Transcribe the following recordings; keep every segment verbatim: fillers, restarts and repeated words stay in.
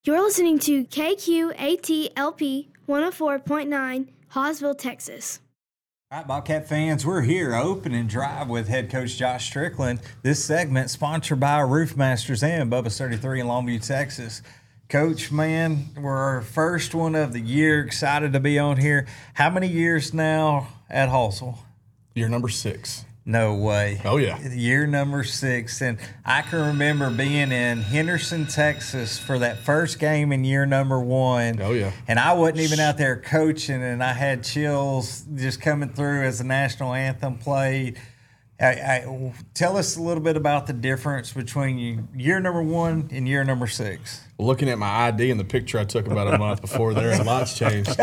You're listening to K Q A T L P one oh four point nine, Hawesville, Texas. All right, Bobcat fans, we're here, opening drive with head coach Josh Strickland. This segment sponsored by Roof Masters and Bubba's thirty-three in Longview, Texas. Coach, man, we're our first one of the year. Excited to be on here. How many years now at Hawesville? Year number six. No way. Oh, yeah. Year number six. And I can remember being in Henderson, Texas for that first game in year number one. Oh, yeah. And I wasn't even out there coaching, and I had chills just coming through as the national anthem played. I, I, tell us a little bit about the difference between year number one and year number six. Looking at my I D and the picture I took about a month before there, a lot's changed.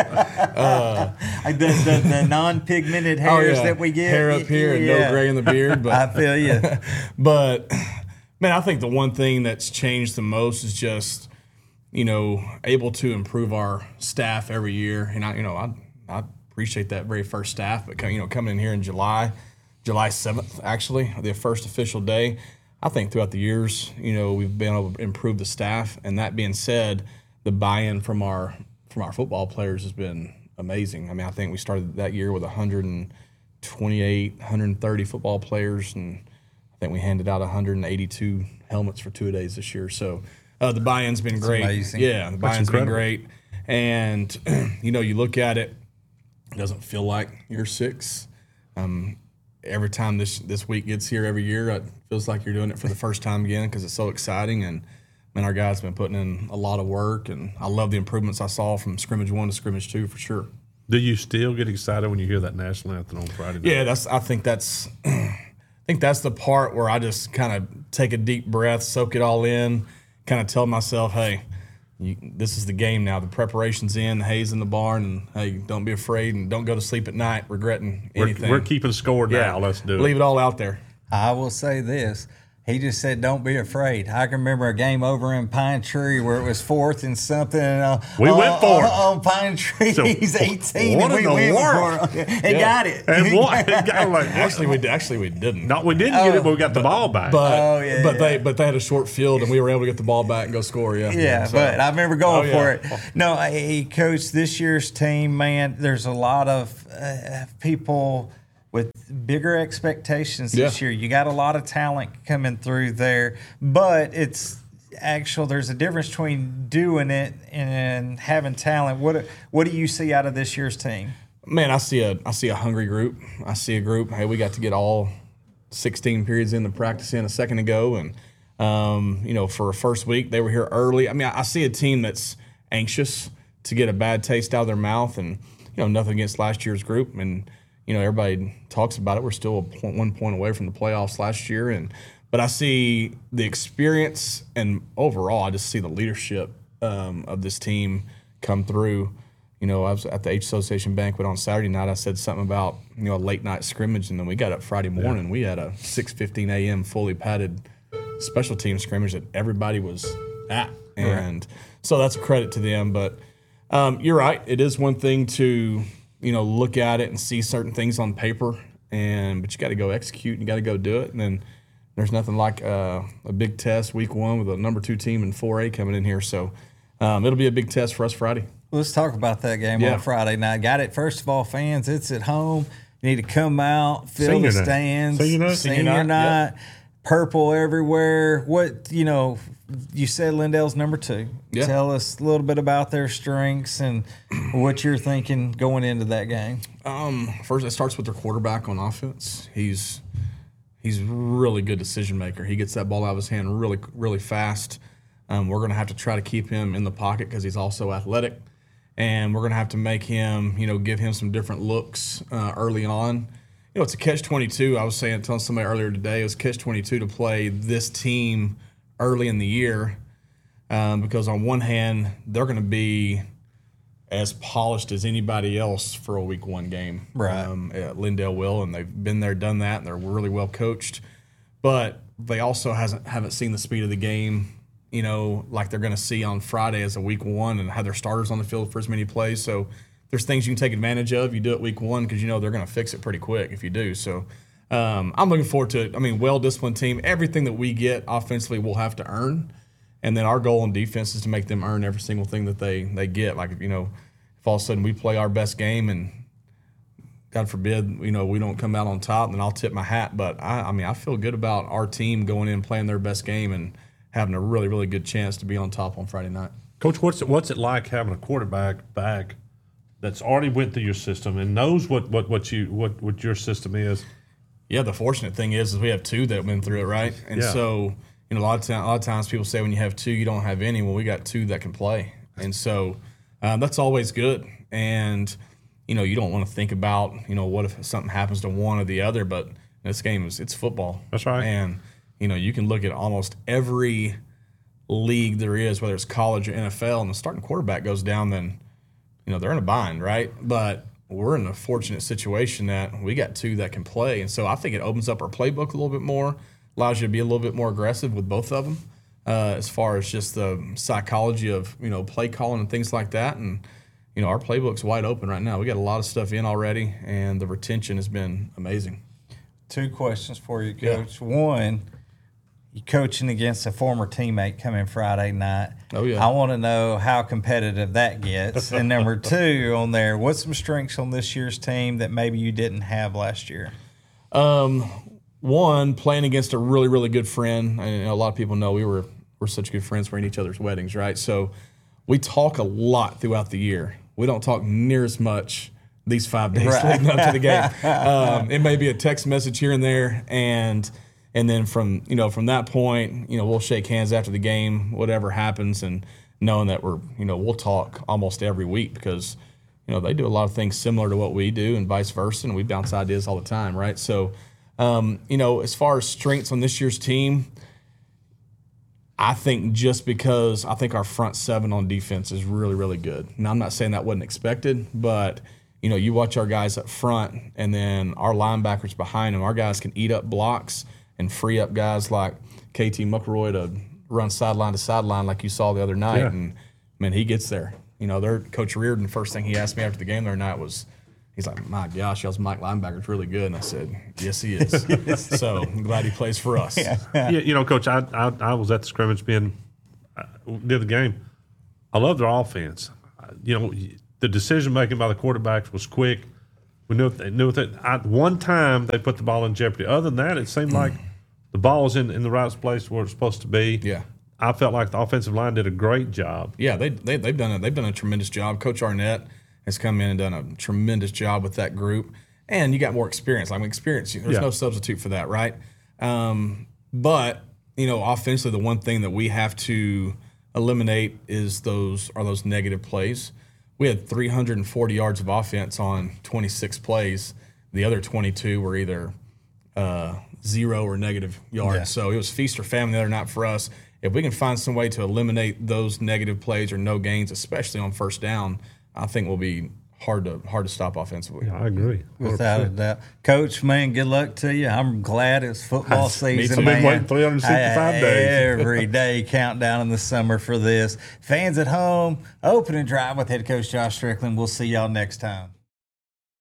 Uh, the, the, the non-pigmented hairs oh, yeah. that we get. Hair up here and yeah. no gray in the beard. But, I feel you. But, man, I think the one thing that's changed the most is just, you know, able to improve our staff every year. And, I, you know, I, I appreciate that very first staff. But, you know, coming in here in July, July seventh, actually, the first official day, I think throughout the years, you know, we've been able to improve the staff. And that being said, the buy-in from our from our football players has been amazing. I mean, I think we started that year with one hundred twenty-eight, one hundred thirty football players, and I think we handed out one hundred eighty-two helmets for two days this year. So uh, the buy-in's been That's great. Amazing. Yeah, the buy-in's been great. And, you know, you look at it, it doesn't feel like year six. Um, every time this this week gets here every year, it feels like you're doing it for the first time again because it's so exciting. And, man, our guys have been putting in a lot of work, and I love the improvements I saw from scrimmage one to scrimmage two for sure. Do you still get excited when you hear that national anthem on Friday night? Yeah, that's. I think that's I think that's the part where I just kind of take a deep breath, soak it all in, kind of tell myself, hey, You, this is the game now. The preparation's in, the hay's in the barn, and hey, don't be afraid and don't go to sleep at night regretting anything. We're, we're keeping score now. Yeah. Let's do it. Leave it all out there. I will say this. He just said, don't be afraid. I can remember a game over in Pine Tree where it was fourth and something. Uh, we uh, went for uh, it. On Pine Tree, So, he's eighteen, what and we in the went world? for it. And Yeah. got it. And what? Like, Actually, we actually we didn't. no, we didn't get it, but we got the ball back. But Oh, yeah, but yeah. they but they had a short field, and we were able to get the ball back and go score. Yeah, Yeah, So- but I remember going Oh, for yeah. it. No, hey, Coach, this year's team, man, there's a lot of uh, people with bigger expectations this Yeah. year. You got a lot of talent coming through there, but it's actual. There's a difference between doing it and having talent. What what do you see out of this year's team? Man, I see a I see a hungry group. I see a group. Hey, we got to get all sixteen periods in the practice in a second ago, and um, you know, for a first week they were here early. I mean, I, I see a team that's anxious to get a bad taste out of their mouth, and you know, nothing against last year's group, and you know, everybody talks about it. We're still a point, one point away from the playoffs last year, and but I see the experience, and overall, I just see the leadership um, of this team come through. You know, I was at the H Association banquet on Saturday night. I said something about, you know, a late night scrimmage, and then we got up Friday morning. Yeah. We had a six fifteen a.m. fully padded special team scrimmage that everybody was at, and right. So that's a credit to them. But um, you're right; it is one thing to, you know, look at it and see certain things on paper, and but you got to go execute and you got to go do it. And then there's nothing like uh, a big test week one with a number two team in four A coming in here. So um, it'll be a big test for us Friday. Let's talk about that game Yeah. on Friday night. Got it. First of all, fans, it's at home. You need to come out, fill Senior the night. stands. Senior night? Senior Senior night, night. yep. Purple everywhere. What, you know, you said Lindell's number two. Yeah. Tell us a little bit about their strengths and what you're thinking going into that game. Um, first, it starts with their quarterback on offense. He's he's a really good decision maker. He gets that ball out of his hand really, really fast. Um, we're going to have to try to keep him in the pocket because he's also athletic, and we're going to have to make him, you know, give him some different looks uh, early on. You know, it's a catch twenty-two. I was saying, telling somebody earlier today, it was catch twenty-two to play this team early in the year um, because on one hand, they're going to be as polished as anybody else for a week one game. Right. Um, yeah, Lindell will, and they've been there, done that, and they're really well coached. But they also hasn't haven't seen the speed of the game, you know, like they're going to see on Friday as a week one and have their starters on the field for as many plays. So there's things you can take advantage of. You do it week one because you know they're going to fix it pretty quick if you do. So um, I'm looking forward to it. I mean, well-disciplined team. Everything that we get offensively we'll have to earn. And then our goal in defense is to make them earn every single thing that they they get. Like, you know, if all of a sudden we play our best game and God forbid, you know, we don't come out on top, then I'll tip my hat. But I, I mean, I feel good about our team going in and playing their best game and having a really, really good chance to be on top on Friday night. Coach, what's it, what's it like having a quarterback back that's already went through your system and knows what, what, what you what, what your system is? Yeah, the fortunate thing is, is we have two that went through it, right? And Yeah. so, you know, a lot of time, a lot of times people say when you have two, you don't have any. Well, we got two that can play, and so uh, that's always good. And you know, you don't want to think about, you know, what if something happens to one or the other. But this game is it's football. That's right. And you know, you can look at almost every league there is, whether it's college or N F L, and the starting quarterback goes down, then you know they're in a bind, right? But we're in a fortunate situation that we got two that can play, and so I think it opens up our playbook a little bit more, allows you to be a little bit more aggressive with both of them, uh, as far as just the psychology of, you know, play calling and things like that. And you know, our playbook's wide open right now. We got a lot of stuff in already, and the retention has been amazing. Two questions for you, Coach. Yeah. One, you're coaching against a former teammate coming Friday night. Oh, yeah. I want to know how competitive that gets. And number two on there, what's some strengths on this year's team that maybe you didn't have last year? Um, one, playing against a really, really good friend. And you know, a lot of people know we were we're such good friends. We're in each other's weddings, right? So we talk a lot throughout the year. We don't talk near as much these five days right. leading up to the game. Um, it may be a text message here and there, and and then from you know from that point, you know, we'll shake hands after the game, whatever happens, and knowing that we're you know we'll talk almost every week because you know they do a lot of things similar to what we do, and vice versa, and we bounce ideas all the time, right? So, um, you know, as far as strengths on this year's team, I think just because I think our front seven on defense is really, really good. Now, I'm not saying that wasn't expected, but, you know, you watch our guys up front and then our linebackers behind them. Our guys can eat up blocks and free up guys like K T McElroy to run sideline to sideline like you saw the other night. Yeah. And, man, he gets there. You know, their Coach Reardon, first thing he asked me after the game the other night was, he's like, my gosh, y'all's Mike linebacker's really good. And I said, yes, he is. So I'm glad he plays for us. Yeah, yeah you know, Coach, I, I I was at the scrimmage being uh, near the game. I love their offense. Uh, you know, the decision making by the quarterbacks was quick. We knew they knew that at one time they put the ball in jeopardy. Other than that, it seemed like the ball was in, in the right place where it's supposed to be. Yeah. I felt like the offensive line did a great job. Yeah, they, they they've done a, they've done a tremendous job. Coach Arnett has come in and done a tremendous job with that group. And you got more experience. Like, experience, there's yeah. no substitute for that, right? Um, but, you know, offensively, the one thing that we have to eliminate is those are those negative plays. We had three hundred forty yards of offense on twenty-six plays. The other twenty-two were either uh, zero or negative yards. Yeah. So it was feast or famine the other night for us. If we can find some way to eliminate those negative plays or no gains, especially on first down, I think we'll be hard to hard to stop offensively. Yeah, I agree. one hundred percent. Without a doubt. Coach, man, good luck to you. I'm glad it's football season, I've been waiting three hundred sixty-five I, days. Every day countdown in the summer for this. Fans at home, opening drive with head coach Josh Strickland. We'll see y'all next time.